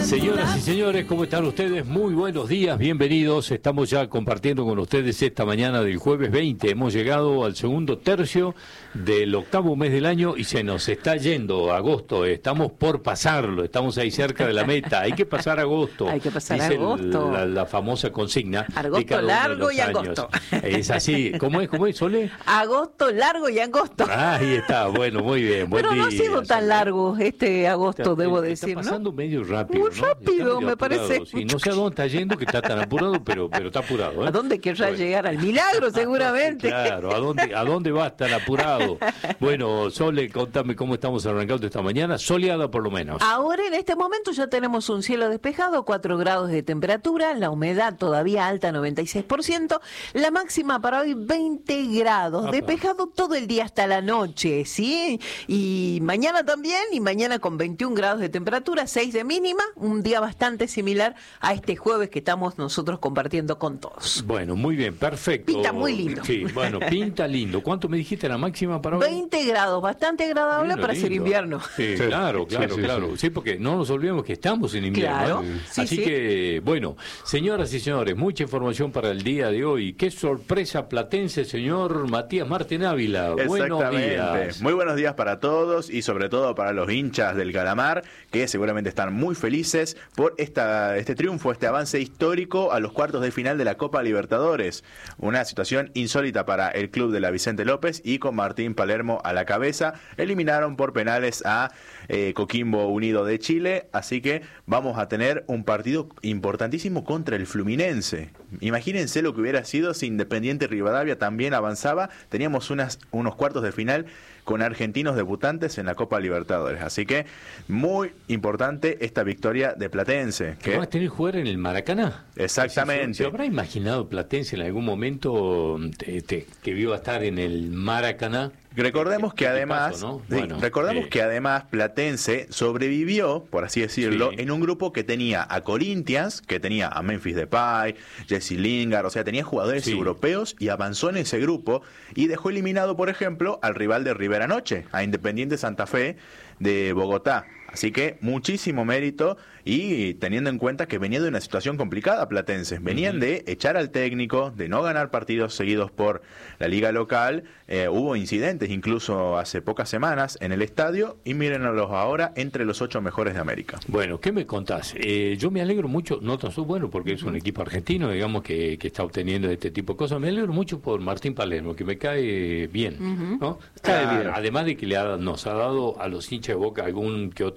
Señoras y señores, ¿cómo están ustedes? Muy buenos días, bienvenidos. Estamos ya compartiendo con ustedes esta mañana del jueves 20. Hemos llegado al segundo tercio del octavo mes del año y se nos está yendo agosto. Estamos por pasarlo, estamos ahí cerca de la meta. Hay que pasar agosto. Hay que pasar dice agosto. La famosa consigna. Agosto largo y angosto. Es así. ¿Cómo es, Sole? Agosto largo y angosto. Ahí está, bueno, muy bien. Buen Pero no ha día, sido tan largo este agosto, debo decir, está ¿no? pasando medio rápido. Muy ¿no? rápido, Está medio me parece. Sí, no sé a dónde está yendo, que está tan apurado, pero está apurado. ¿A dónde querrá Bueno. llegar? Al milagro, seguramente. Claro, ¿a dónde va tan apurado? Bueno, Sole, contame cómo estamos arrancando esta mañana. Soleada por lo menos. Ahora, en este momento, ya tenemos un cielo despejado, 4 grados de temperatura, la humedad todavía alta, 96%, la máxima para hoy, 20 grados, Apa. despejado todo el día hasta la noche, ¿sí? Y mañana también, y mañana con 21 grados de temperatura, 6 de mínima, un día bastante similar a este jueves que estamos nosotros compartiendo con todos. Bueno, muy bien, perfecto. Pinta muy lindo. Sí, bueno, pinta lindo. ¿Cuánto me dijiste la máxima para hoy? 20 grados, bastante agradable Lindo, para ser lindo. invierno. Sí, Sí, claro. sí. Sí, porque no nos olvidemos que estamos en invierno. Claro, ¿eh? sí, Así sí. que, bueno, señoras y señores, mucha información para el día de hoy. Qué sorpresa platense, señor Matías Martín Ávila. Buenos Exactamente. días. Muy buenos días para todos y sobre todo para los hinchas del Calamar, que seguramente están muy felices por este triunfo, este avance histórico a los cuartos de final de la Copa Libertadores. Una situación insólita para el club de la Vicente López y con Martín Palermo a la cabeza. Eliminaron por penales a Coquimbo Unido de Chile, así que vamos a tener un partido importantísimo contra el Fluminense. Imagínense lo que hubiera sido si Independiente Rivadavia también avanzaba. Teníamos unos cuartos de final con argentinos debutantes en la Copa Libertadores. Así que muy importante esta victoria de Platense. ¿Que vas a tener que jugar en el Maracaná? Exactamente. ¿Se habrá imaginado Platense en algún momento que iba a estar en el Maracaná? Recordemos que Qué además, tipazo, ¿no? sí, Bueno, recordemos que además Platense sobrevivió, por así decirlo, Sí. en un grupo que tenía a Corinthians, que tenía a Memphis Depay, Jesse Lingard, o sea, tenía jugadores Sí. europeos y avanzó en ese grupo y dejó eliminado, por ejemplo, al rival de Rivera Noche, a Independiente Santa Fe de Bogotá. Así que muchísimo mérito y teniendo en cuenta que venía de una situación complicada Platense. Venían de echar al técnico, de no ganar partidos seguidos por la liga local. Hubo incidentes incluso hace pocas semanas en el estadio y mírenlos ahora entre los 8 mejores de América. Bueno, ¿qué me contás? Yo me alegro mucho, no tan solo bueno porque es un equipo argentino, digamos, que está obteniendo este tipo de cosas. Me alegro mucho por Martín Palermo, que me cae bien, ¿no? Cae bien. Además de que nos ha dado a los hinchas de Boca alguna que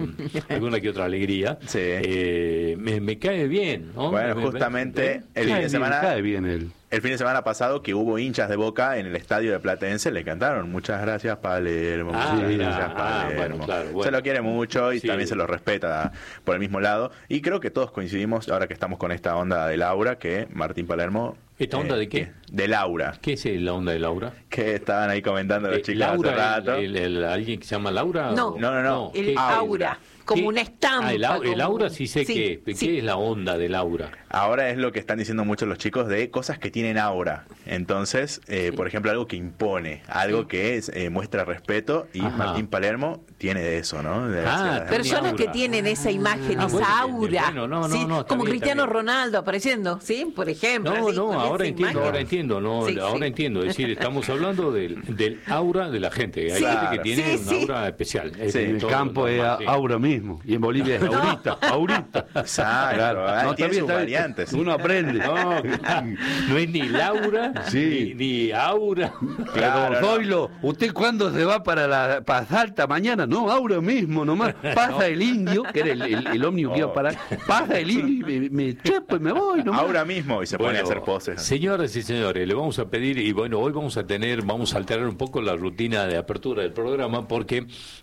otra alegría. Sí. Me cae bien, ¿no? Bueno, justamente el fin de semana... Cae bien él. El fin de semana pasado que hubo hinchas de Boca en el estadio de Platense, le cantaron muchas gracias Palermo, muchas gracias Palermo. Bueno, claro, bueno. Se lo quiere mucho y Sí. también se lo respeta por el mismo lado. Y creo que todos coincidimos, ahora que estamos con esta onda de Laura, que Martín Palermo... ¿Esta onda de qué? De Laura, ¿Qué es la onda de Laura? que estaban ahí comentando los chicos Laura, hace rato. ¿alguien que se llama Laura? No. o- No. El Aura. aura, como ¿Qué? una estampa. El como- aura sí sé Sí, qué. sí. ¿Qué es la onda de Laura? Ahora es lo que están diciendo muchos los chicos de cosas que tienen aura. Entonces, por ejemplo, algo que impone, algo que muestra respeto y Ajá. Martín Palermo tiene de eso, ¿no? Personas aura. que tienen esa imagen, esa bueno, aura, bueno, no, ¿sí? está como bien, Cristiano está bien. Ronaldo apareciendo, ¿sí? Por ejemplo. No, así, no, con ahora esa entiendo, imagen. Sí, ahora sí. entiendo. Es decir, estamos hablando del aura de la gente. Hay Sí, gente que tiene sí, una sí. aura especial. Sí, En el todo campo es normal, sí. aura mismo. Y en Bolivia es aurita. Aurita. Exacto, Claro. tiene sus está bien. variantes. Uno aprende. No, no es ni Laura, Sí. ni aura. Claro, Pero, no. Zoilo, ¿usted cuándo se va para Salta mañana? No, ahora mismo nomás. Pasa el indio, que era el ómnibus que iba a parar. Pasa el indio y me chepo y me voy nomás. Ahora mismo y se pone a hacer poses. Señoras y señores, le vamos a pedir, y bueno, hoy vamos a alterar un poco la rutina de apertura del programa porque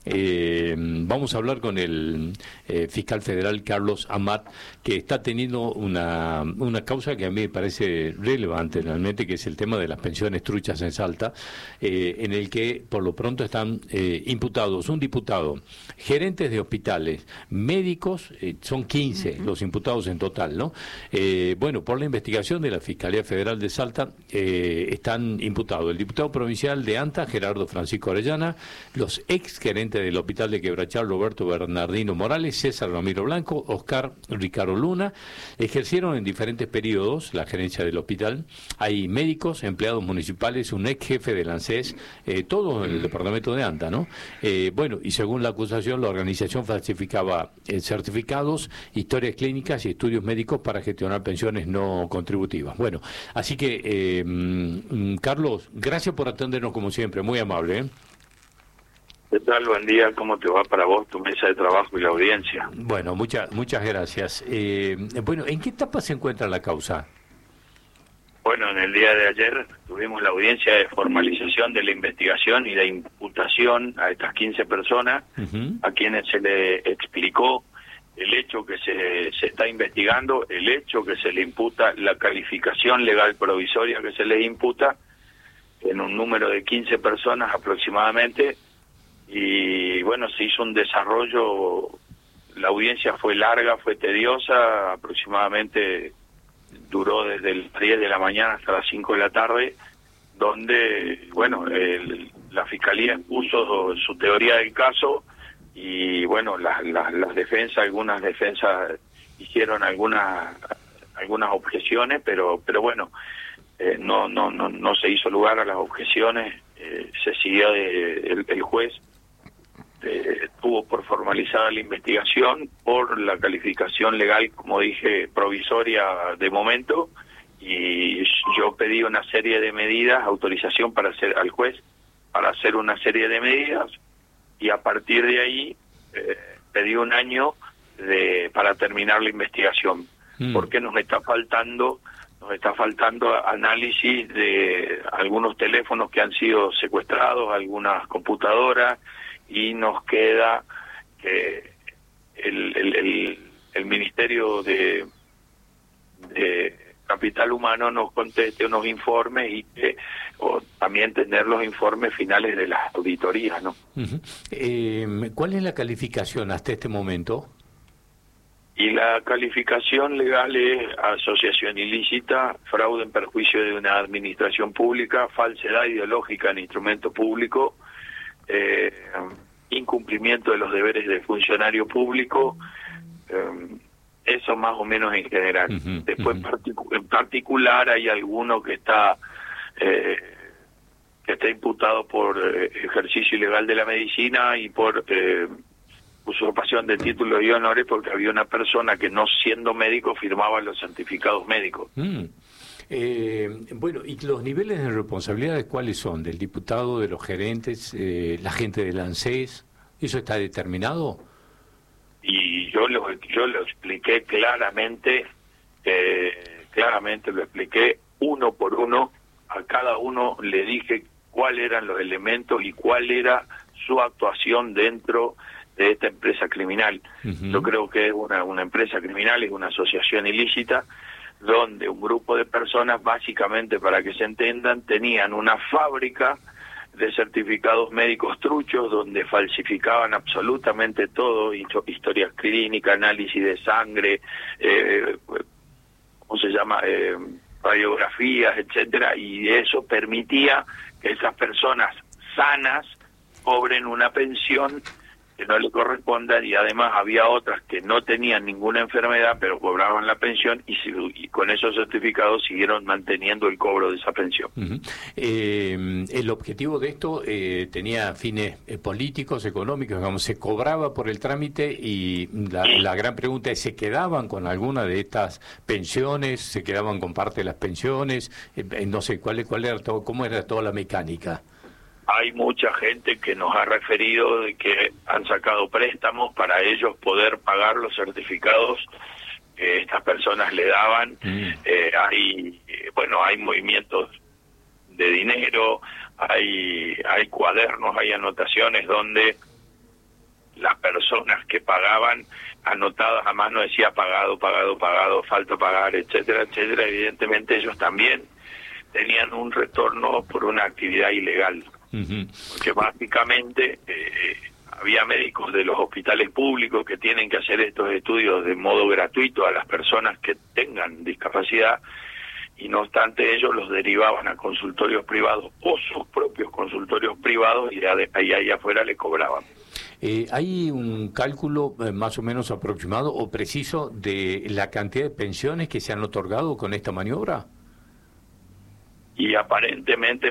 vamos a hablar con el fiscal federal Carlos Amat, que está teniendo una causa que a mí me parece relevante realmente, que es el tema de las pensiones truchas en Salta, en el que por lo pronto están imputados un diputado, gerentes de hospitales, médicos, son 15 los imputados en total, ¿no? Bueno, por la investigación de la Fiscalía Federal de Salta están imputados el diputado provincial de ANTA, Gerardo Francisco Orellana, los ex gerentes del Hospital de Quebrachal, Roberto Bernardino Bernardino Morales, César Ramiro Blanco, Oscar Ricardo Luna. Ejercieron en diferentes periodos la gerencia del hospital. Hay médicos, empleados municipales, un ex jefe del ANSES, todo en el departamento de ANTA, ¿no? Bueno, y según la acusación, la organización falsificaba certificados, historias clínicas y estudios médicos para gestionar pensiones no contributivas. Bueno, así que, Carlos, gracias por atendernos como siempre, muy amable, ¿eh? ¿Qué tal? Buen día. ¿Cómo te va para vos, tu mesa de trabajo y la audiencia? Bueno, muchas gracias. Bueno, ¿en qué etapa se encuentra la causa? Bueno, en el día de ayer tuvimos la audiencia de formalización de la investigación y de imputación a estas 15 personas, a quienes se le explicó el hecho que se está investigando, el hecho que se le imputa, la calificación legal provisoria que se les imputa, en un número de 15 personas aproximadamente. Y bueno, se hizo un desarrollo, la audiencia fue larga, fue tediosa, aproximadamente duró desde las 10 de la mañana hasta las 5 de la tarde, donde, bueno, la Fiscalía expuso su teoría del caso y, bueno, las defensas, algunas defensas hicieron algunas objeciones, pero bueno, no se hizo lugar a las objeciones, se siguió el juez tuvo por formalizada la investigación por la calificación legal, como dije, provisoria de momento, y yo pedí una serie de medidas, autorización para hacer al juez para hacer una serie de medidas, y a partir de ahí pedí un año para terminar la investigación, porque nos está faltando análisis de algunos teléfonos que han sido secuestrados, algunas computadoras, y nos queda que el Ministerio de Capital Humano nos conteste unos informes y o también tener los informes finales de las auditorías, ¿no? ¿Cuál es la calificación hasta este momento? Y la calificación legal es asociación ilícita, fraude en perjuicio de una administración pública, falsedad ideológica en instrumento público, incumplimiento de los deberes del funcionario público, eso más o menos en general. Después en particular hay alguno que está imputado por ejercicio ilegal de la medicina y por usurpación de títulos y honores, porque había una persona que, no siendo médico, firmaba los certificados médicos. Bueno, ¿y los niveles de responsabilidad cuáles son? ¿Del diputado, de los gerentes, la gente del ANSES? ¿Eso está determinado? Y yo lo expliqué claramente lo expliqué uno por uno, a cada uno le dije cuáles eran los elementos y cuál era su actuación dentro de esta empresa criminal. Yo creo que es una empresa criminal, es una asociación ilícita, donde un grupo de personas, básicamente para que se entendan, tenían una fábrica de certificados médicos truchos, donde falsificaban absolutamente todo, historias clínicas, análisis de sangre, ¿cómo se llama?, radiografías, etcétera, y eso permitía que esas personas sanas cobren una pensión que no le correspondan, y además había otras que no tenían ninguna enfermedad pero cobraban la pensión y con esos certificados siguieron manteniendo el cobro de esa pensión. El objetivo de esto tenía fines políticos, económicos, digamos, se cobraba por el trámite, y la gran pregunta es, ¿se quedaban con alguna de estas pensiones? ¿Se quedaban con parte de las pensiones? No sé, ¿cuál era todo, cómo era toda la mecánica? Hay mucha gente que nos ha referido de que han sacado préstamos para ellos poder pagar los certificados que estas personas le daban. Hay movimientos de dinero, hay cuadernos, hay anotaciones donde las personas que pagaban, anotadas a mano, decía pagado, falta pagar, etcétera, etcétera. Evidentemente ellos también tenían un retorno por una actividad ilegal. Porque básicamente había médicos de los hospitales públicos que tienen que hacer estos estudios de modo gratuito a las personas que tengan discapacidad, y no obstante ellos los derivaban a consultorios privados o sus propios consultorios privados, y ahí afuera le cobraban. ¿Hay un cálculo más o menos aproximado o preciso de la cantidad de pensiones que se han otorgado con esta maniobra? Y aparentemente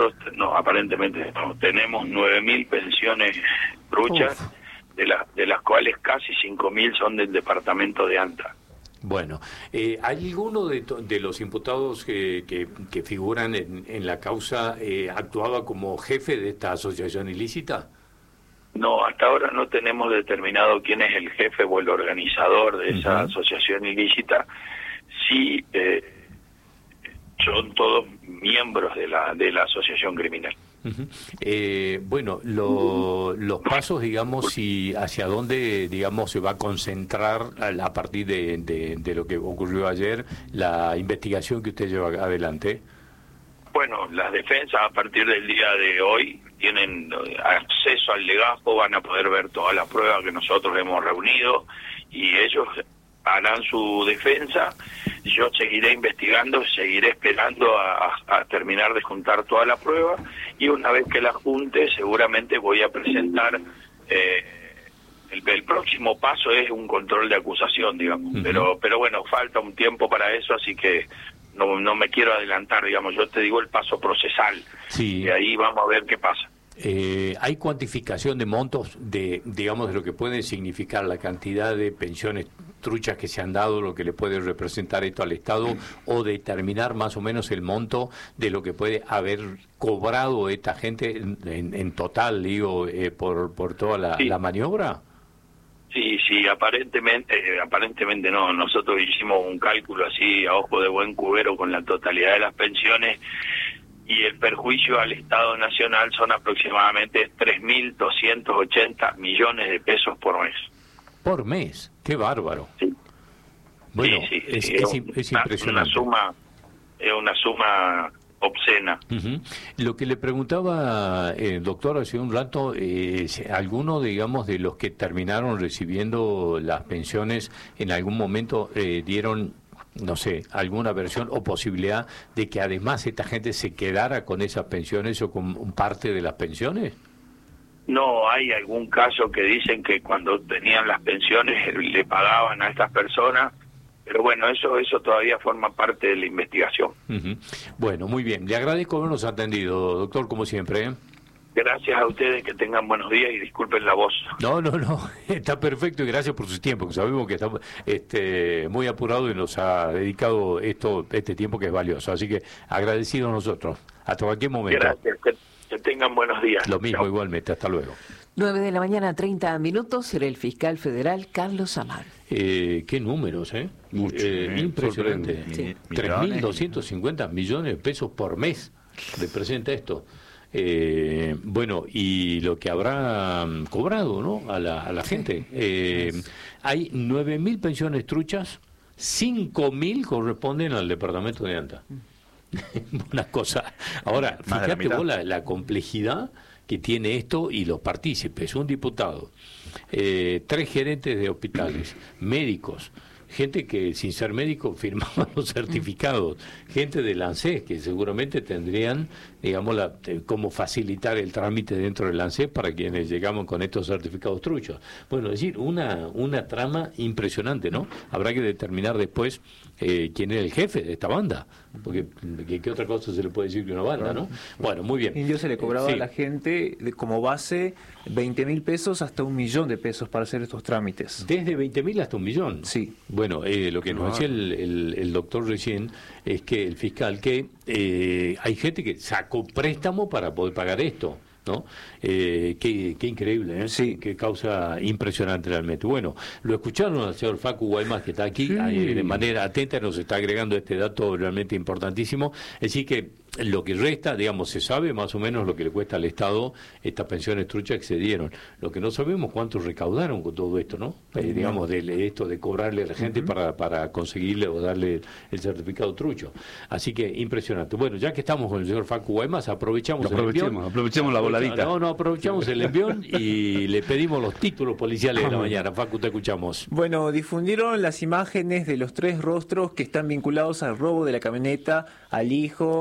tenemos 9.000 pensiones truchas, de las cuales casi 5.000 son del departamento de ANTA. Bueno, ¿hay alguno de los imputados que figuran en la causa actuaba como jefe de esta asociación ilícita? No, hasta ahora no tenemos determinado quién es el jefe o el organizador de esa asociación ilícita. Sí, son todos miembros de la asociación criminal. Bueno, los pasos, digamos, y hacia dónde, digamos, se va a concentrar a partir de lo que ocurrió ayer, la investigación que usted lleva adelante. Bueno, las defensas a partir del día de hoy tienen acceso al legajo, van a poder ver todas las pruebas que nosotros hemos reunido y ellos harán su defensa. Yo seguiré investigando, seguiré esperando a terminar de juntar toda la prueba y una vez que la junte seguramente voy a presentar el próximo paso es un control de acusación, digamos. Pero bueno, falta un tiempo para eso, así que no me quiero adelantar, digamos. Yo te digo el paso procesal, y ahí vamos a ver qué pasa. ¿Hay cuantificación de montos digamos, de lo que puede significar la cantidad de pensiones truchas que se han dado, lo que le puede representar esto al Estado, o determinar más o menos el monto de lo que puede haber cobrado esta gente en total, digo, por toda la maniobra? Sí, aparentemente no. Nosotros hicimos un cálculo así a ojo de buen cubero con la totalidad de las pensiones y el perjuicio al Estado Nacional son aproximadamente 3.280 millones de pesos por mes. ¿Por mes? ¡Qué bárbaro! Sí. Bueno, sí. Es impresionante. Es una suma obscena. Lo que le preguntaba el doctor hace un rato, ¿alguno, digamos, de los que terminaron recibiendo las pensiones en algún momento dieron, no sé, alguna versión o posibilidad de que además esta gente se quedara con esas pensiones o con parte de las pensiones? No, hay algún caso que dicen que cuando tenían las pensiones le pagaban a estas personas, pero bueno, eso todavía forma parte de la investigación. Bueno, muy bien. Le agradezco habernos atendido, doctor, como siempre. Gracias a ustedes, que tengan buenos días y disculpen la voz. No, está perfecto y gracias por su tiempo, que sabemos que está muy apurado y nos ha dedicado este tiempo que es valioso. Así que agradecidos nosotros. Hasta cualquier momento. Gracias, que tengan buenos días. Lo mismo. Chao. Igualmente, hasta luego. 9:30 será el fiscal federal Carlos Amar. Qué números, Mucho, impresionante. Sí. 3.250 millones de pesos por mes representa esto. Bueno, y lo que habrá cobrado, ¿no?, a la gente. Hay 9.000 pensiones truchas, 5.000 corresponden al departamento de ANTA. Una cosa. Ahora, fíjate vos la complejidad que tiene esto y los partícipes. Un diputado, 3 gerentes de hospitales, médicos, gente que sin ser médico firmaba los certificados, gente del ANSES que seguramente tendrían, digamos, cómo facilitar el trámite dentro del ANSES para quienes llegamos con estos certificados truchos. Bueno, es decir, una trama impresionante, ¿no? Habrá que determinar después quién era el jefe de esta banda, porque ¿qué otra cosa se le puede decir que una banda, no? Bueno, muy bien. Y yo se le cobraba a la gente como base 20.000 pesos hasta 1.000.000 de pesos para hacer estos trámites. ¿Desde 20.000 hasta 1.000.000? Sí. Bueno, lo que nos decía el doctor recién es que el fiscal, que hay gente que sacó préstamo para poder pagar esto, ¿no? Qué increíble, ¿eh? Sí. Qué causa impresionante realmente. Bueno, lo escucharon al señor Facu Guaymas, que está aquí de manera atenta, nos está agregando este dato realmente importantísimo. Es decir que lo que resta, digamos, se sabe más o menos lo que le cuesta al Estado estas pensiones truchas que se dieron. Lo que no sabemos cuánto recaudaron con todo esto, ¿no? Digamos, de esto de cobrarle a la gente para conseguirle o darle el certificado trucho. Así que impresionante. Bueno, ya que estamos con el señor Facu Guaymas, aprovechamos la voladita. No, aprovechamos el envión y le pedimos los títulos policiales de la mañana. Facu, te escuchamos. Bueno, difundieron las imágenes de los 3 rostros que están vinculados al robo de la camioneta al hijo del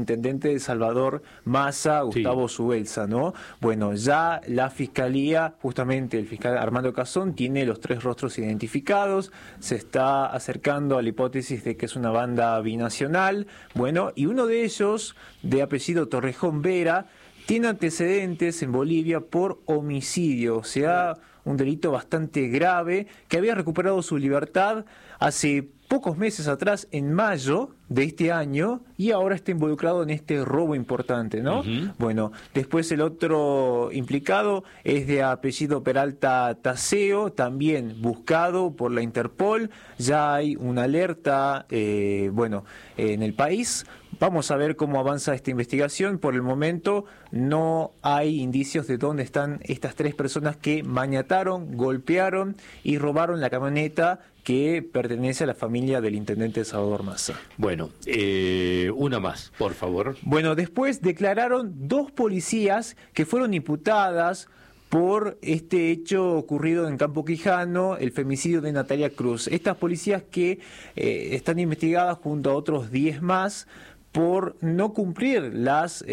intendente de Salvador Massa, Gustavo Subelsa, ¿no? Bueno, ya la Fiscalía, justamente el fiscal Armando Cazón, tiene los 3 rostros identificados, se está acercando a la hipótesis de que es una banda binacional, bueno, y uno de ellos, de apellido Torrejón Vera, tiene antecedentes en Bolivia por homicidio, o sea, un delito bastante grave, que había recuperado su libertad hace pocos meses atrás, en mayo de este año, y ahora está involucrado en este robo importante, ¿no? Bueno, después el otro implicado es de apellido Peralta Taseo, también buscado por la Interpol. Ya hay una alerta, en el país. Vamos a ver cómo avanza esta investigación. Por el momento no hay indicios de dónde están estas 3 personas que maniataron, golpearon y robaron la camioneta que pertenece a la familia del intendente Salvador Massa. Bueno, una más, por favor. Bueno, después declararon 2 policías que fueron imputadas por este hecho ocurrido en Campo Quijano, el femicidio de Natalia Cruz. Estas policías que están investigadas junto a otros 10 más por no cumplir las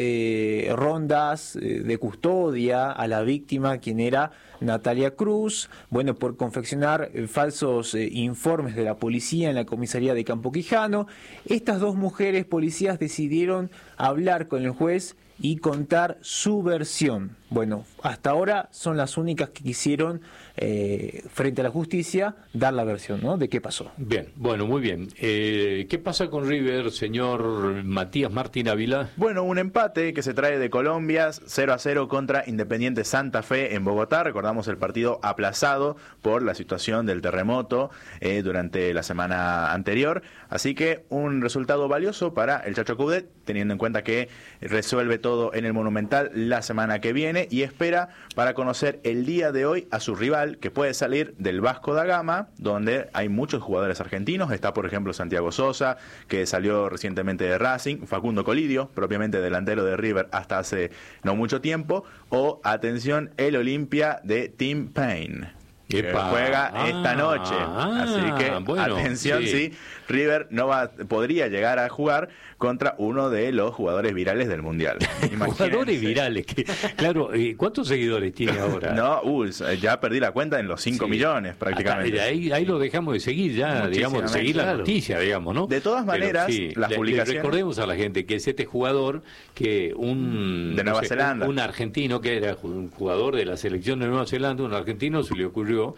rondas de custodia a la víctima, quien era Natalia Cruz, bueno, por confeccionar falsos informes de la policía en la comisaría de Campo Quijano. Estas 2 mujeres policías decidieron hablar con el juez y contar su versión. Bueno, hasta ahora son las únicas que quisieron, frente a la justicia, dar la versión, ¿no?, de qué pasó. Bien, bueno, muy bien. ¿Qué pasa con River, señor Matías Martín Ávila? Bueno, un empate que se trae de Colombia, 0-0 contra Independiente Santa Fe en Bogotá. Recordamos el partido aplazado por la situación del terremoto durante la semana anterior. Así que un resultado valioso para el Chacho Coudet, teniendo en cuenta que resuelve todo en el Monumental la semana que viene y espera para conocer el día de hoy a su rival, que puede salir del Vasco da Gama, donde hay muchos jugadores argentinos. Está, por ejemplo, Santiago Sosa, que salió recientemente de Racing, Facundo Colidio, propiamente delantero de River hasta hace no mucho tiempo, o, atención, el Olimpia de Tim Payne, que juega esta noche. Así que, bueno, atención, sí, River podría llegar a jugar contra uno de los jugadores virales del Mundial. Jugadores virales, claro, ¿cuántos seguidores tiene ahora? No, ya perdí la cuenta en los 5 millones prácticamente. Ahí lo dejamos de seguir ya, digamos, de seguir la noticia, digamos, ¿no? De todas maneras, sí, las publicaciones... Recordemos a la gente que es este jugador, que de Nueva Zelanda, un argentino que era un jugador de la selección de Nueva Zelanda, un argentino, se le ocurrió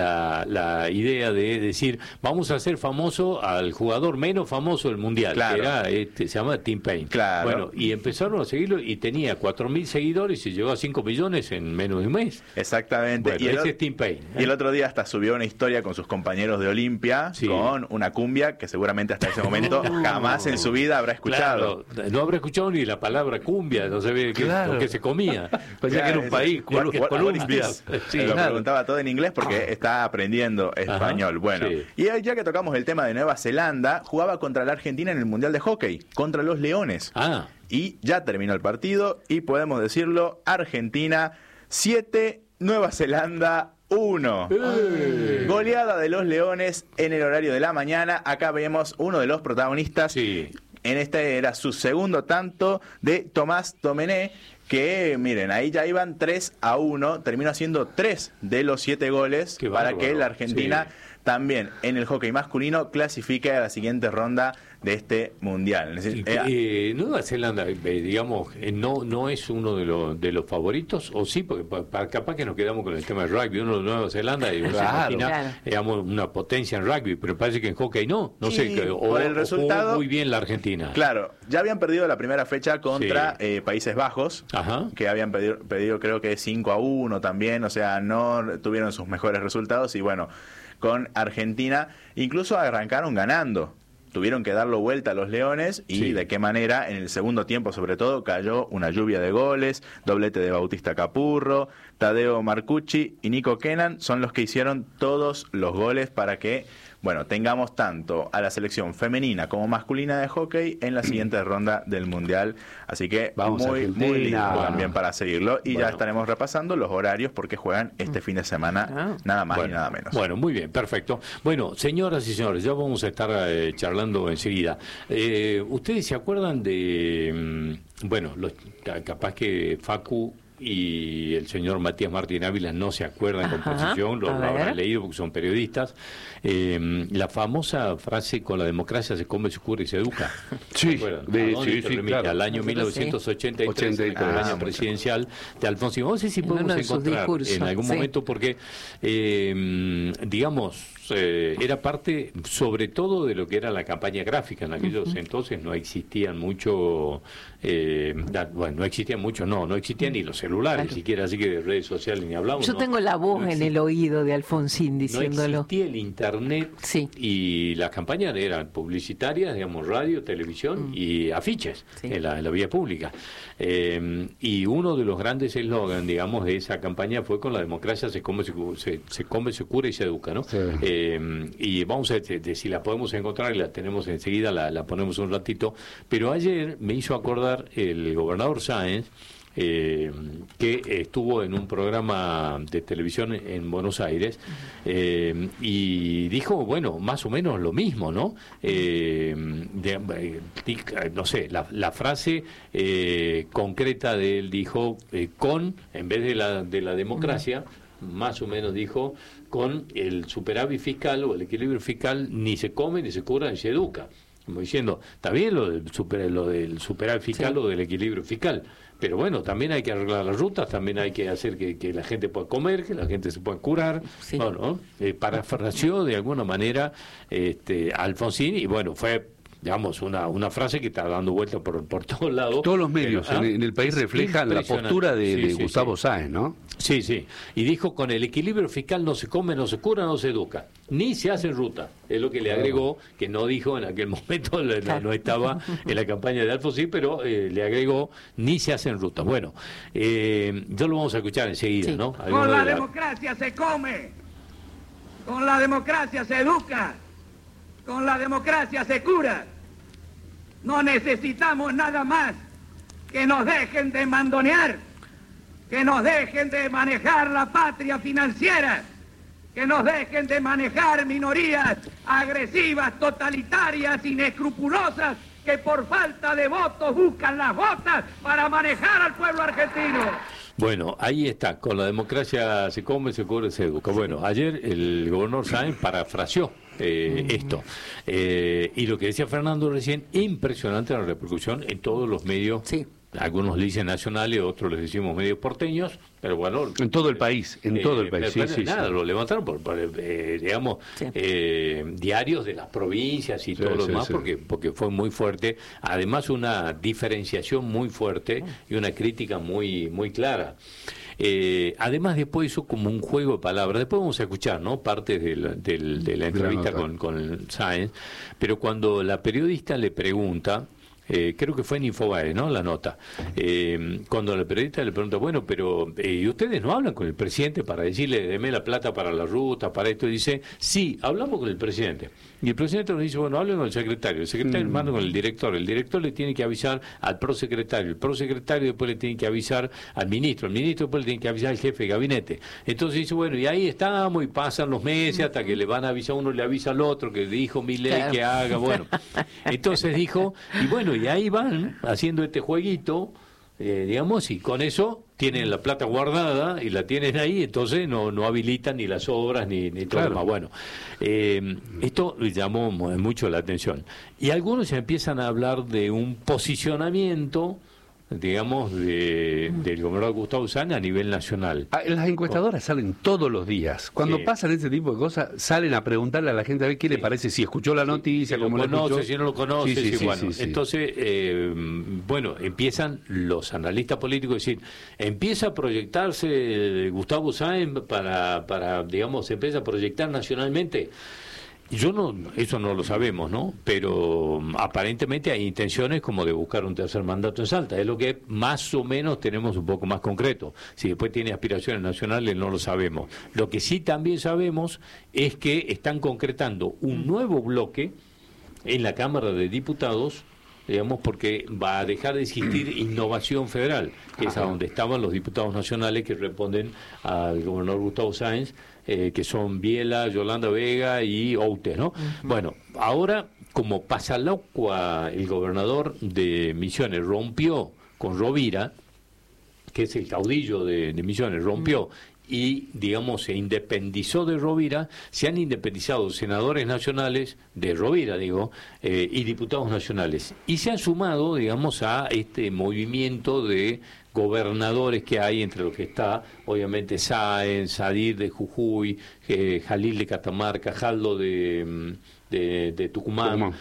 la idea de decir, vamos a hacer famoso al jugador menos famoso del Mundial, que era se llama Tim Payne. Claro. Bueno, y empezaron a seguirlo y tenía 4.000 seguidores y llegó a 5 millones en menos de un mes. Exactamente. Bueno, ese es Tim Payne. Y el otro día hasta subió una historia con sus compañeros de Olimpia, con una cumbia que seguramente hasta ese momento jamás en su vida habrá escuchado. Claro, no habrá escuchado ni la palabra cumbia, no sabía lo que se comía. Pensé que era un país, Colombia. Lo preguntaba todo en inglés porque está aprendiendo español. Bueno, y ya que tocamos el tema de Nueva Zelanda, jugaba contra la Argentina en el Mundial de Hockey, contra los Leones. Y ya terminó el partido y podemos decirlo, Argentina 7, Nueva Zelanda 1. Goleada de los Leones en el horario de la mañana. Acá vemos uno de los protagonistas. En este era su segundo tanto, de Tomás Domené, que miren, ahí ya iban 3-1, terminó haciendo 3 de los 7 goles para que la Argentina también en el hockey masculino clasifique a la siguiente ronda de este mundial. Nueva Zelanda, digamos, no es uno de los favoritos, o sí, porque capaz que nos quedamos con el tema del rugby. Uno de Nueva Zelanda y digamos, una potencia en rugby, pero parece que en hockey no sé, por el resultado, muy bien la Argentina. Claro, ya habían perdido la primera fecha contra Países Bajos, que habían pedido creo que 5-1 también, o sea, no tuvieron sus mejores resultados, y bueno, con Argentina incluso arrancaron ganando. Tuvieron que darlo vuelta a los Leones y de qué manera. En el segundo tiempo, sobre todo, cayó una lluvia de goles, doblete de Bautista Capurro, Tadeo Marcucci y Nico Kenan son los que hicieron todos los goles para que bueno, tengamos tanto a la selección femenina como masculina de hockey en la siguiente ronda del Mundial. Así que vamos, muy lindo también para seguirlo. Y bueno, ya estaremos repasando los horarios porque juegan este fin de semana, nada más y nada menos. Bueno, muy bien, perfecto. Bueno, señoras y señores, ya vamos a estar charlando enseguida. ¿Ustedes se acuerdan de, bueno, capaz que Facu y el señor Matías Martín Ávila no se acuerdan con precisión, lo habrán leído porque son periodistas, la famosa frase: con la democracia se come, se cura y se educa? Sí, claro. Al año 1983, el año presidencial de Alfonsín. No sé si podemos encontrar en algún momento, porque digamos, era parte sobre todo de lo que era la campaña gráfica. En aquellos entonces no existían mucho, no existían ni los celulares siquiera, así que de redes sociales ni hablamos. Yo tengo la voz en el oído de Alfonsín diciéndolo. No existía el internet y las campañas eran publicitarias, digamos, radio, televisión y afiches en la vía pública. Y uno de los grandes eslogans, digamos, de esa campaña fue: con la democracia se come, se cura y se educa, ¿no? Sí. Y vamos a ver si la podemos encontrar, y la tenemos enseguida, la ponemos un ratito. Pero ayer me hizo acordar el gobernador Sáenz, que estuvo en un programa de televisión en Buenos Aires, y dijo, bueno, más o menos lo mismo, ¿no? No sé, la frase concreta de él dijo, en vez de la democracia, más o menos dijo, con el superávit fiscal o el equilibrio fiscal ni se come, ni se cura, ni se educa. Como diciendo, está bien lo del superávit fiscal o del equilibrio fiscal, pero bueno, también hay que arreglar las rutas, también hay que hacer que la gente pueda comer, que la gente se pueda curar. Bueno, parafraseó de alguna manera Alfonsín, y bueno, fue, digamos, una frase que está dando vuelta por todos lados. Todos los medios en el país reflejan la postura de Gustavo Sáenz, ¿no? Sí, y dijo: con el equilibrio fiscal no se come, no se cura, no se educa, ni se hace ruta. Es lo que le agregó, que no dijo en aquel momento, no estaba en la campaña de Alfonsín, pero le agregó: ni se hacen rutas. Bueno, ya lo vamos a escuchar enseguida, ¿no? Con la democracia se come, con la democracia se educa, con la democracia se cura. No necesitamos nada más que nos dejen de mandonear, que nos dejen de manejar la patria financiera, que nos dejen de manejar minorías agresivas, totalitarias, inescrupulosas, que por falta de votos buscan las botas para manejar al pueblo argentino. Bueno, ahí está: con la democracia se come, se cura, se educa. Bueno, ayer el gobernador Sáenz parafraseó esto. Y lo que decía Fernando recién, impresionante la repercusión en todos los medios. Sí. Algunos le dicen nacionales, otros les decimos medios porteños, pero bueno... En todo el país, Lo levantaron por digamos, diarios de las provincias y todo lo demás, porque fue muy fuerte. Además, una diferenciación muy fuerte y una crítica muy, muy clara. Además, después hizo como un juego de palabras. Después vamos a escuchar, ¿no?, partes de la entrevista con Sáenz, pero cuando la periodista le pregunta... creo que fue en Infobae, ¿no?, la nota. Cuando la periodista le pregunta, bueno, pero ¿y ustedes no hablan con el presidente para decirle, deme la plata para la ruta, para esto? Y dice, sí, hablamos con el presidente. Y el presidente nos dice, bueno, hablen con el secretario manda con el director le tiene que avisar al prosecretario, el prosecretario después le tiene que avisar al ministro después le tiene que avisar al jefe de gabinete. Entonces dice, bueno, y ahí estamos, y pasan los meses hasta que le van a avisar, uno le avisa al otro, que dijo Milei que haga, bueno. Entonces dijo, y bueno, y ahí van haciendo este jueguito, digamos, y con eso tienen la plata guardada y la tienen ahí, entonces no habilitan ni las obras ni todo lo demás. Bueno, esto llamó mucho la atención. Y algunos ya empiezan a hablar de un posicionamiento, digamos, del gobernador Gustavo Sáenz a nivel nacional. Las encuestadoras salen todos los días. Cuando pasan este tipo de cosas, salen a preguntarle a la gente a ver qué le parece, si escuchó la noticia, si lo conoce, si no lo conoce. Entonces, bueno, empiezan los analistas políticos a decir, empieza a proyectarse Gustavo Sáenz para digamos, se empieza a proyectar nacionalmente. Eso no lo sabemos, ¿no? Pero aparentemente hay intenciones como de buscar un tercer mandato en Salta. Es lo que más o menos tenemos un poco más concreto. Si después tiene aspiraciones nacionales, no lo sabemos. Lo que sí también sabemos es que están concretando un nuevo bloque en la Cámara de Diputados, digamos, porque va a dejar de existir Innovación Federal, que es a donde estaban los diputados nacionales que responden al gobernador Gustavo Sáenz, que son Biela, Yolanda Vega y Outes, ¿no? Bueno, ahora, como Pasalacqua, el gobernador de Misiones, rompió con Rovira, que es el caudillo de Misiones, rompió y, digamos, se independizó de Rovira, se han independizado senadores nacionales de Rovira, y diputados nacionales. Y se han sumado, digamos, a este movimiento de gobernadores que hay, entre los que está, obviamente, Sáenz, Sadir de Jujuy, Jalil de Catamarca, Jaldo de Tucumán.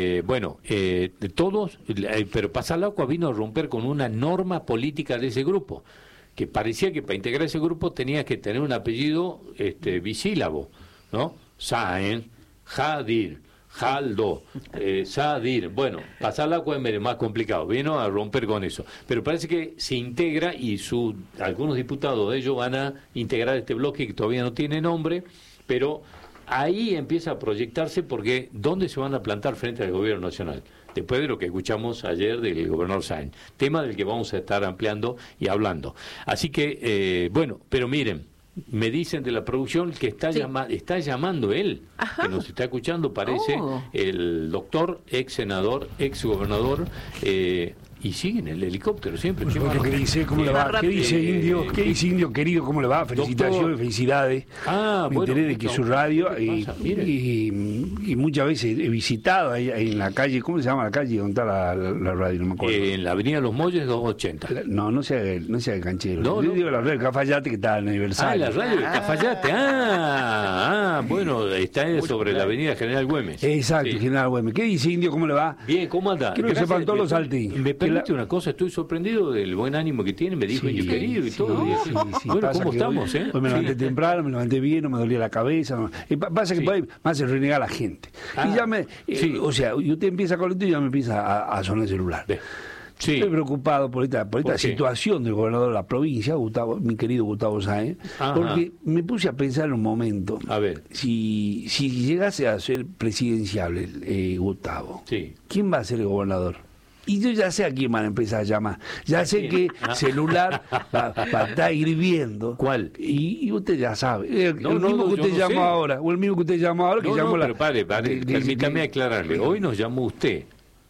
De todos, pero Pasalacqua vino a romper con una norma política de ese grupo, que parecía que para integrar ese grupo tenía que tener un apellido bisílabo, ¿no? Sáenz, Jadir, Jaldo, Sadir. Bueno, Pasalacqua es más complicado, vino a romper con eso. Pero parece que se integra y algunos diputados de ellos van a integrar este bloque que todavía no tiene nombre, pero ahí empieza a proyectarse porque ¿dónde se van a plantar frente al gobierno nacional? Después de lo que escuchamos ayer del gobernador Sáenz, tema del que vamos a estar ampliando y hablando. Así que, pero miren, me dicen de la producción que está llamando él, que nos está escuchando, parece, el doctor, ex senador, ex gobernador, y sigue en el helicóptero siempre. ¿Qué dice? ¿Cómo le va? ¿Qué dice Indio? ¿Qué dice Indio querido? ¿Cómo le va? Felicitaciones, felicidades. Me enteré de que su radio y muchas veces he visitado ahí en la calle, ¿cómo se llama la calle donde está la radio? No me acuerdo. En la avenida Los Molles 280. No sea el canchero. Yo digo la radio del Cafayate que está en aniversario. La radio del Cafayate. Bueno, está sobre la avenida General Güemes. Exacto, General Güemes. ¿Qué dice Indio? ¿Cómo le va? Bien, ¿cómo anda? Quiero que sepan todos los salteños. Permite una cosa, estoy sorprendido del buen ánimo que tiene, me dijo Indio querido y todo. Bueno, ¿cómo estamos? Hoy me levanté temprano, me levanté bien, no me dolía la cabeza. Pasa que me hace renegar a la gente. Y ya o sea, y usted empieza con esto y ya me empieza a sonar el celular. Estoy preocupado por esta situación del gobernador de la provincia, mi querido Gustavo Sáenz, porque me puse a pensar en un momento, a ver, si llegase a ser presidenciable Gustavo, ¿quién va a ser el gobernador? Y yo ya sé a quién van a empezar a llamar. Ya sé que celular va a estar hirviendo. ¿Cuál? Y usted ya sabe. El mismo que usted llamó ahora. O el mismo que usted llamó ahora. Pero pare. Permítame aclararle. Hoy nos llamó usted.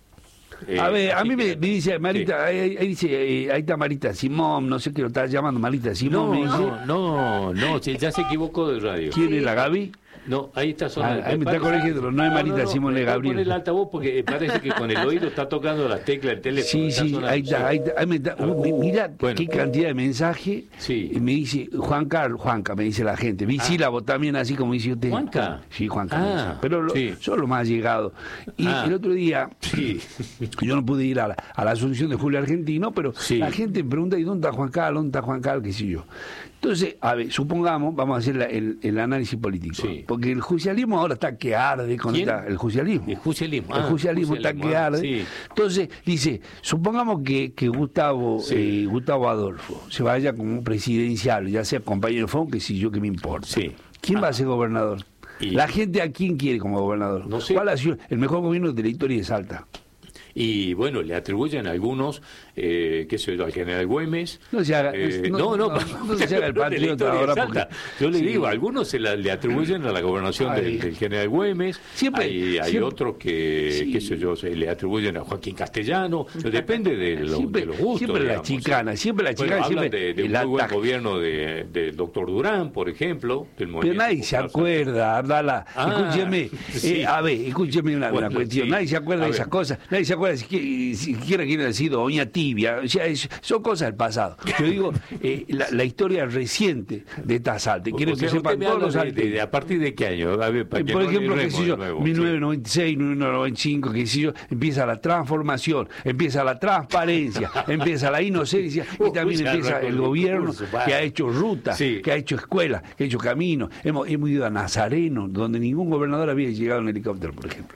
A ver, a mí me dice Marita, ahí está Marita Simón, no sé qué lo está llamando Marita Simón. No, ya se equivocó de radio. ¿Quién es la Gaby? No, ahí está sonando. Ahí me está corrigiendo, no es Marita Simón, es Gabriel. Pon el altavoz porque parece que con el oído está tocando las teclas del teléfono. Sí, ahí está. Mira qué cantidad de mensajes. Y me dice Juanca, me dice la gente. Bisílabo también, así como dice usted. ¿Juanca? Sí, Juanca. Pero son los más llegados. Y el otro día, yo no pude ir a la asunción de Julio Argentino, pero la gente me pregunta, ¿y dónde está Juan Carlos? ¿Qué sé yo? Entonces, a ver, supongamos, vamos a hacer el análisis político. Porque el juicialismo ahora está que arde con el juicialismo. El juicialismo. El juicialismo está que arde. Entonces, dice, supongamos que Gustavo Adolfo se vaya como presidencial, ya sea compañero Fon, que si yo que me importa. ¿Quién va a ser gobernador? La gente a quién quiere como gobernador. No sé. ¿Cuál ha sido el mejor gobierno de la historia de Salta? Y bueno, le atribuyen a algunos, al general Güemes. No se haga, no se haga el patriota ahora. Porque, yo le digo, a algunos le atribuyen a la gobernación del general Güemes. Hay otros que, qué sé yo, le atribuyen a Joaquín Castellano. Depende de los gustos. Siempre la chicana. Hablan de un muy buen gobierno del doctor Durán, por ejemplo. Pero nadie se acuerda, Abdala. Escúcheme, escúcheme una cuestión. Nadie se acuerda de esas cosas. Nadie se acuerda acuerda siquiera quién ha sido Doña Tibia, o sea, son cosas del pasado. Yo digo, la historia reciente de esta Salta, quiero que sepan todos los salteños. ¿A partir de qué año? A ver, por ejemplo, qué sé yo, 1996, 1995, qué sé yo, empieza la transformación, empieza la transparencia, empieza la inocencia y también empieza el gobierno que ha hecho ruta, que ha hecho escuela, que ha hecho camino. Hemos ido a Nazareno, donde ningún gobernador había llegado en helicóptero, por ejemplo.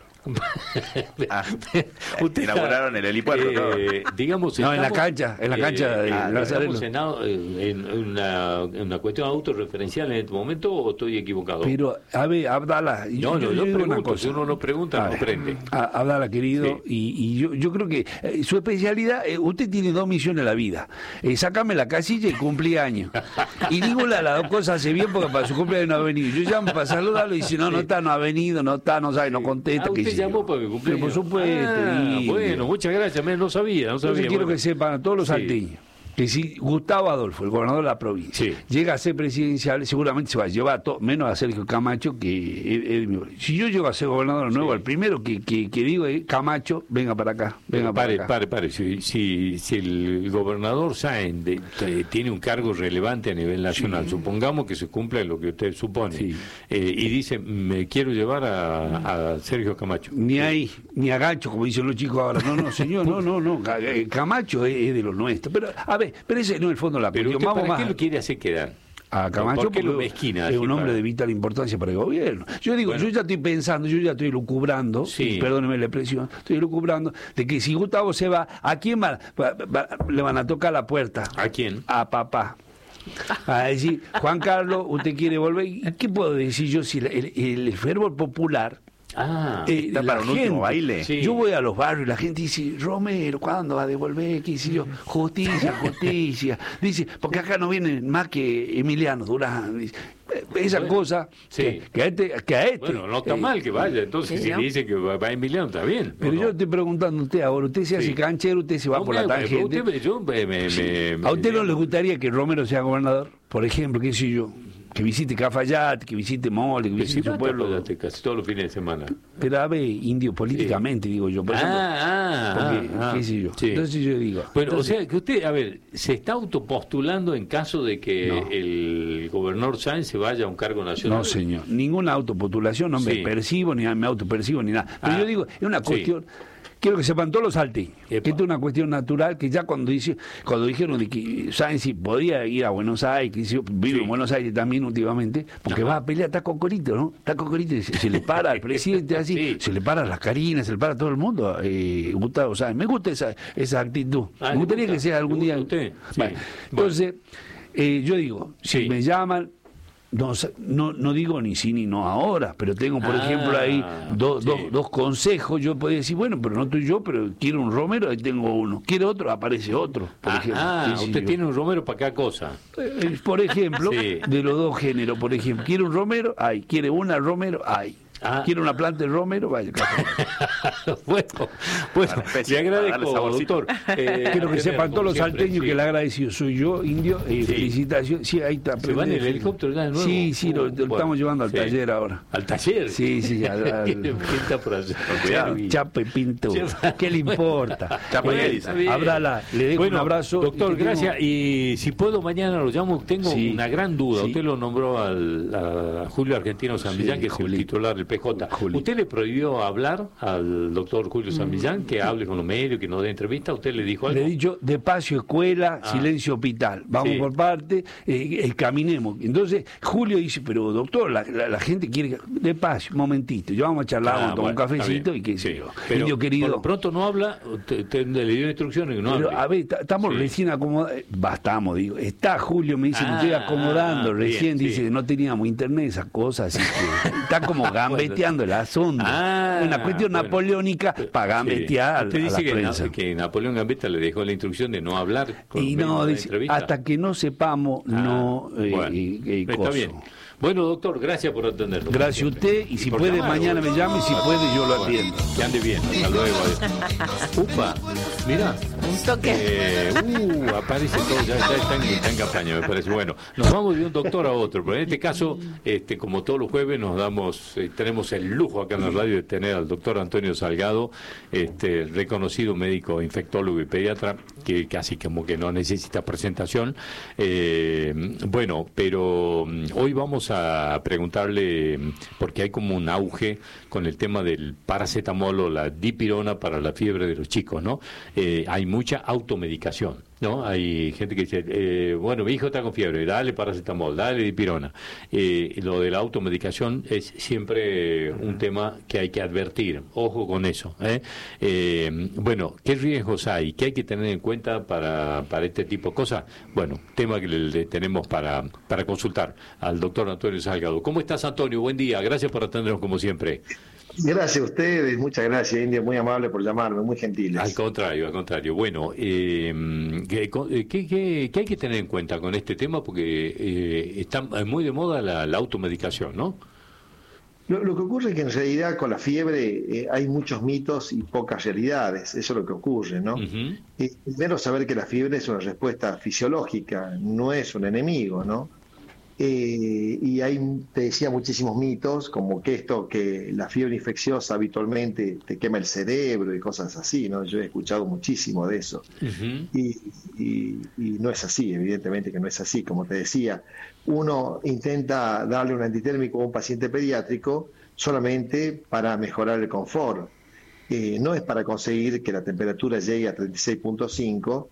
Usted inauguraron el helipuerto, digamos, no, en la cancha de Nazareno. ¿Estamos en una cuestión autorreferencial en este momento o estoy equivocado? Pero, a ver, Abdala, yo pregunto, una cosa. Si uno no pregunta, no aprende. Abdala, querido, y yo creo que su especialidad, usted tiene 2 misiones en la vida: sácame la casilla y cumpleaños. Y ninguna las 2 cosas hace bien porque para su cumpleaños no ha venido. Yo llamo para saludarlo y dice, no está, no ha venido, no está, no sabe, no contesta. Llamó para que cumpleaños. Por supuesto. Bueno, muchas gracias, no sabía. Quiero que sepan a todos los salteños que si Gustavo Adolfo, el gobernador de la provincia, llega a ser presidencial, seguramente se va a llevar menos a Sergio Camacho que si yo llego a ser gobernador nuevo, el primero que digo es Camacho, venga para acá. Pare. Si el gobernador Sáenz tiene un cargo relevante a nivel nacional, supongamos que se cumpla lo que usted supone, y dice, me quiero llevar a Sergio Camacho. Ni ahí, ni a Gancho, como dicen los chicos ahora. No, señor, no. Camacho es de los nuestros. Pero, a ver, pero ese no es el fondo de la cuestión. ¿Para qué lo quiere hacer quedar? A Camacho porque lo mezquina, es un hombre de vital importancia para el gobierno. Yo digo, yo ya estoy pensando, yo ya estoy lucubrando, perdóneme la expresión, estoy lucubrando de que si Gustavo se va, ¿a quién le van a tocar la puerta? ¿A quién? A papá. A decir, Juan Carlos, ¿usted quiere volver? ¿Y qué puedo decir yo si el fervor popular... está para un último baile. Yo voy a los barrios y la gente dice, Romero, ¿cuándo va a devolver? ¿Qué hice yo? Justicia. Dice, porque acá no vienen más que Emiliano Durán. Dice, esa cosa que a este. Bueno, no está mal que vaya. Entonces, si dice que va a Emiliano, está bien. Pero yo estoy preguntando a usted ahora, usted se hace canchero, usted se va por la tangente. ¿A usted no le gustaría que Romero sea gobernador? Por ejemplo, qué sé yo. Que visite Cafayate, que visite Mole, que visite su pueblo. Cafayate, casi todos los fines de semana. Pero a ver, indio políticamente, digo yo. Por ejemplo, qué sé yo. Entonces yo digo. Bueno, o sea, que usted, a ver, se está autopostulando en caso de que el gobernador Sáenz se vaya a un cargo nacional. No, señor. Ninguna autopostulación, no me percibo, ni me autopercibo, ni nada. Pero yo digo, es una cuestión... Quiero que sepan todos los salteños que esto es una cuestión natural, que ya cuando dijeron de que Sáenz podía ir a Buenos Aires, que vive en Buenos Aires también últimamente, porque va a pelear, está Cocorito, ¿no? Está Cocorito, se le para al presidente así, se le para a las Carinas, se le para a todo el mundo. Gustavo Sáenz, me gusta esa actitud. Me gustaría que sea algún día. Bueno, entonces, yo digo, si me llaman, no digo ni sí ni no ahora, pero tengo, por ejemplo, ahí dos consejos. Yo podría decir, bueno, pero no estoy yo, pero quiero un Romero, ahí tengo uno. Quiero otro, aparece otro, por ejemplo. Usted tiene un Romero para cada cosa. Por ejemplo, de los 2 géneros, por ejemplo. Quiere un Romero, hay. Quiere una Romero, hay. ¿Quiere una planta de Romero? Vaya. Bueno, le agradezco, doctor. Quiero que sepan todos los salteños que el agradecido soy yo, indio. Felicitaciones. Sí, ahí está. ¿Se va en el helicóptero ya de nuevo? Sí, lo estamos llevando al taller ahora. ¿Al taller? Sí. ¿Quién está por allá? Chape Pinto. ¿Qué le importa? Abrala, le dejo un abrazo. Doctor, gracias. Y si puedo, mañana lo llamo. Tengo una gran duda. Usted lo nombró a Julio Argentino Sambillán, que es el titular del PJ. ¿Usted le prohibió hablar al doctor Julio Sambillán que hable con los medios, que nos dé entrevista? ¿Usted le dijo algo? Le he dicho, despacio escuela, silencio hospital. Vamos por parte, caminemos. Entonces, Julio dice, pero doctor, la gente quiere... Despacio, un momentito. Yo vamos a charlar, vamos a tomar un cafecito y qué sé yo. Pero indio querido, por lo pronto no habla, usted le dio instrucciones que no hable. A ver, estamos recién acomodados. Bastamos, digo. Está Julio, me dice, me estoy acomodando. Recién dice, no teníamos internet, esas cosas. Así que está como gambeteando el asunto. Una cuestión napoleónica para gambetear. Usted dice que Napoleón Gambetta le dejó la instrucción de no hablar con y no, dice, hasta que no sepamos, está bien. Bueno, doctor, gracias por atendernos. Gracias a usted, y si puede mañana me llame, y si puede yo lo atiendo. Que ande bien, hasta luego. Upa, mira. Un toque. Aparece todo, ya está en campaña, me parece. Bueno, nos vamos de un doctor a otro, pero en este caso, como todos los jueves, tenemos el lujo acá en la radio de tener al doctor Antonio Salgado, reconocido médico infectólogo y pediatra, que casi como que no necesita presentación. Bueno, pero hoy vamos a preguntarle, porque hay como un auge con el tema del paracetamol o la dipirona para la fiebre de los chicos, ¿no? Hay mucha automedicación, ¿no? Hay gente que dice, bueno, mi hijo está con fiebre, dale paracetamol, dale dipirona. Lo de la automedicación es siempre un tema que hay que advertir, ojo con eso. Bueno, ¿qué riesgos hay? ¿Qué hay que tener en cuenta para este tipo de cosas? Bueno, tema que le tenemos para consultar al doctor Antonio Salgado. ¿Cómo estás, Antonio? Buen día, gracias por atendernos como siempre. Gracias a ustedes, muchas gracias, India, muy amable por llamarme, muy gentiles. Al contrario. Bueno, ¿qué hay que tener en cuenta con este tema? Porque está muy de moda la automedicación, ¿no? Lo que ocurre es que en realidad con la fiebre hay muchos mitos y pocas realidades, eso es lo que ocurre, ¿no? Primero saber que la fiebre es una respuesta fisiológica, no es un enemigo, ¿no? Y hay, te decía, muchísimos mitos, como que la fiebre infecciosa habitualmente te quema el cerebro y cosas así, ¿no? Yo he escuchado muchísimo de eso. Y no es así, evidentemente que no es así. Como te decía, uno intenta darle un antitérmico a un paciente pediátrico solamente para mejorar el confort. No es para conseguir que la temperatura llegue a 36.5,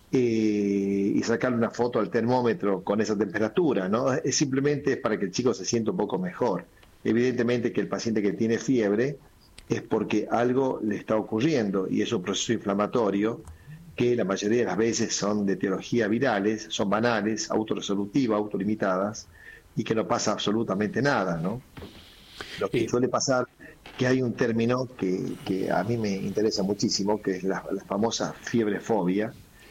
y sacarle una foto al termómetro con esa temperatura, ¿no? Simplemente es para que el chico se sienta un poco mejor. Evidentemente que el paciente que tiene fiebre es porque algo le está ocurriendo y es un proceso inflamatorio que la mayoría de las veces son de etiología virales, son banales, autorresolutivas, autolimitadas y que no pasa absolutamente nada, ¿no? Lo que suele pasar, que hay un término que a mí me interesa muchísimo, que es la famosa fiebrefobia,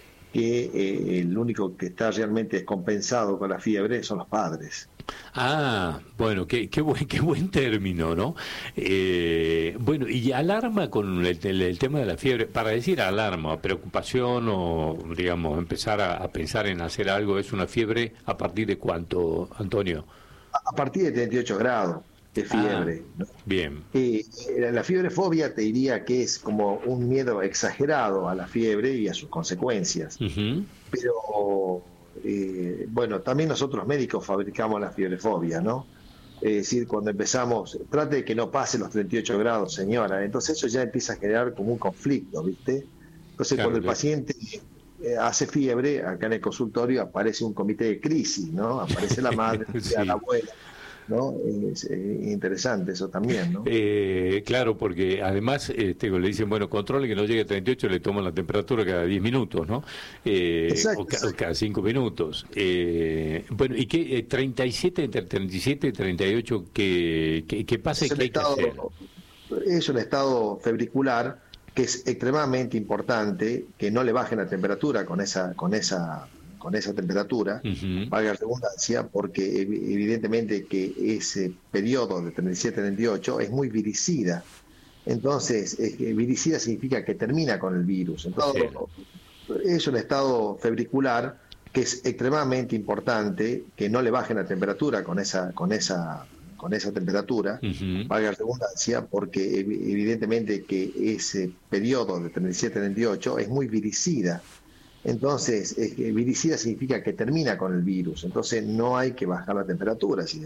que el único que está realmente descompensado con la fiebre son los padres. Bueno, qué buen término, ¿no? Bueno, y alarma con el tema de la fiebre, para decir alarma, preocupación o, digamos, empezar a pensar en hacer algo, ¿es una fiebre a partir de cuánto, Antonio? A partir de 38 grados de fiebre, ¿no? Bien. La fiebrefobia te diría que es como un miedo exagerado a la fiebre y a sus consecuencias. Pero, bueno, también nosotros médicos fabricamos la fiebrefobia, ¿no? Es decir, cuando empezamos, trate de que no pase los 38 grados, señora. Entonces eso ya empieza a generar como un conflicto, ¿viste? Entonces cuando el paciente hace fiebre, acá en el consultorio aparece un comité de crisis, ¿no? Aparece la madre, la abuela, ¿no? Es interesante eso también, ¿no? Claro, porque además le dicen, bueno, controle que no llegue a 38, le toman la temperatura cada 10 minutos, ¿no? O cada 5 minutos. Bueno, ¿y qué? 37, entre 37 y 38, ¿qué pasa y qué hay que hacer? Es un estado febricular que es extremadamente importante, que no le bajen la temperatura con esa temperatura, valga la redundancia, porque evidentemente que ese periodo de 37-38 es muy viricida. Entonces, viricida significa que termina con el virus. Entonces, es un estado febricular que es extremadamente importante, que no le bajen la temperatura con esa temperatura, valga la redundancia, porque evidentemente que ese periodo de 37-38 es muy viricida. Entonces, viricida significa que termina con el virus, entonces no hay que bajar la temperatura.